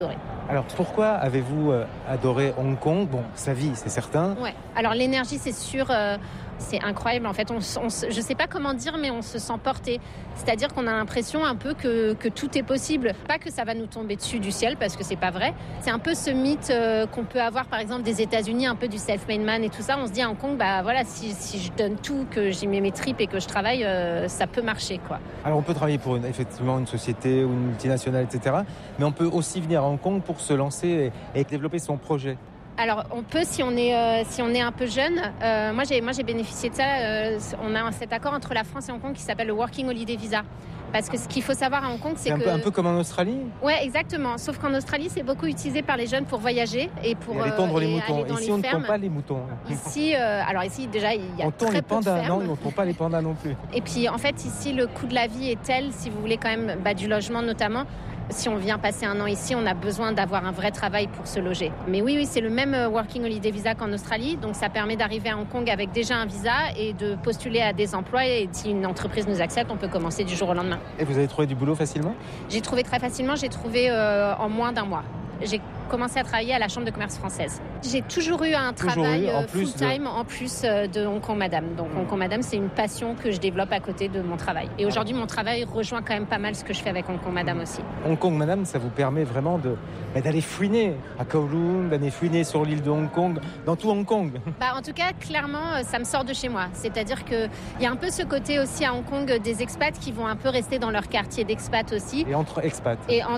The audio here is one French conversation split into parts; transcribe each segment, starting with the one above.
Alors pourquoi avez-vous adoré Hong Kong? Bon, sa vie, c'est certain. Ouais. Alors l'énergie, c'est sûr, c'est incroyable. En fait, je ne sais pas comment dire, mais on se sent porté. C'est-à-dire qu'on a l'impression un peu que tout est possible. Pas que ça va nous tomber dessus du ciel, parce que c'est pas vrai. C'est un peu ce mythe qu'on peut avoir, par exemple, des États-Unis, un peu du self-made man et tout ça. On se dit à Hong Kong, bah voilà, si je donne tout, que j'y mets mes tripes et que je travaille, ça peut marcher, quoi. Alors on peut travailler pour effectivement une société ou une multinationale, etc. Mais on peut aussi venir à Hong Kong pour se lancer et développer son projet. Alors on peut si on est un peu jeune. Moi j'ai bénéficié de ça. On a cet accord entre la France et Hong Kong qui s'appelle le Working Holiday Visa. Parce que ce qu'il faut savoir à Hong Kong, c'est un peu comme en Australie. Ouais, exactement. Sauf qu'en Australie, c'est beaucoup utilisé par les jeunes pour voyager et pour aller tondre les moutons. Ici, on ne tond pas les moutons. Ici, déjà, il y a très peu de fermes. Non, on ne tond pas les pandas non plus. Et puis, en fait, ici, le coût de la vie est tel, si vous voulez quand même du logement notamment. Si on vient passer un an ici, on a besoin d'avoir un vrai travail pour se loger. Mais oui, c'est le même Working Holiday Visa qu'en Australie. Donc, ça permet d'arriver à Hong Kong avec déjà un visa et de postuler à des emplois. Et si une entreprise nous accepte, on peut commencer du jour au lendemain. Et vous avez trouvé du boulot facilement? J'ai trouvé très facilement. J'ai trouvé en moins d'un mois. J'ai commencé à travailler à la Chambre de commerce française. J'ai toujours eu un travail full-time en plus de Hong Kong Madame. Donc Hong Kong Madame, c'est une passion que je développe à côté de mon travail. Et aujourd'hui, mon travail rejoint quand même pas mal ce que je fais avec Hong Kong Madame aussi. Hong Kong Madame, ça vous permet vraiment d'aller fouiner à Kowloon, d'aller fouiner sur l'île de Hong Kong, dans tout Hong Kong. En tout cas, clairement, ça me sort de chez moi. C'est-à-dire qu'il y a un peu ce côté aussi à Hong Kong des expats qui vont un peu rester dans leur quartier d'expat aussi. Et entre expats.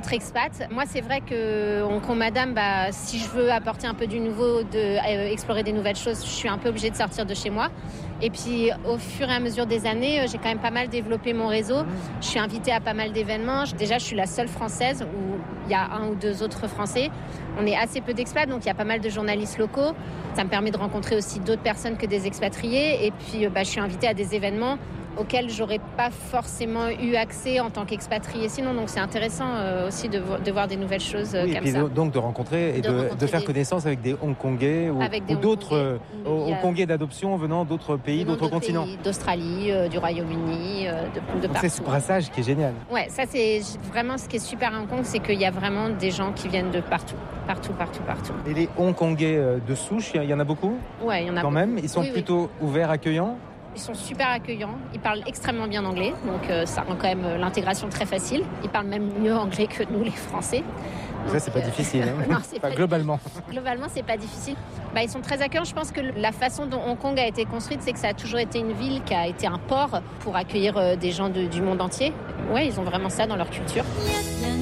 Moi, c'est vrai que Hong Kong Madame, si je veux apporter un peu du nouveau, explorer des nouvelles choses, je suis un peu obligée de sortir de chez moi. Et puis, au fur et à mesure des années, j'ai quand même pas mal développé mon réseau. Je suis invitée à pas mal d'événements. Déjà, je suis la seule Française où il y a un ou deux autres Français. On est assez peu d'expats, donc il y a pas mal de journalistes locaux. Ça me permet de rencontrer aussi d'autres personnes que des expatriés. Et puis, je suis invitée à des événements auxquels j'aurais pas forcément eu accès en tant qu'expatrié sinon. Donc c'est intéressant aussi de voir des nouvelles choses comme ça. Et puis donc de rencontrer et de faire connaissance avec des Hongkongais ou d'autres Hongkongais d'adoption venant d'autres pays, d'autres continents. D'Australie, du Royaume-Uni, de partout. C'est ce brassage qui est génial. Ouais, ça c'est vraiment ce qui est super à Hong Kong, c'est qu'il y a vraiment des gens qui viennent de partout. Et les Hongkongais de souche, il y en a beaucoup? Ouais, il y en a quand beaucoup. Même. Ils sont plutôt ouverts, accueillants? Ils sont super accueillants, ils parlent extrêmement bien anglais, donc ça rend quand même l'intégration très facile. Ils parlent même mieux anglais que nous les Français. Donc, ça c'est pas difficile, hein. Non, c'est pas globalement. Globalement c'est pas difficile. Ils sont très accueillants. Je pense que la façon dont Hong Kong a été construite, c'est que ça a toujours été une ville qui a été un port pour accueillir des gens du monde entier. Ouais, ils ont vraiment ça dans leur culture.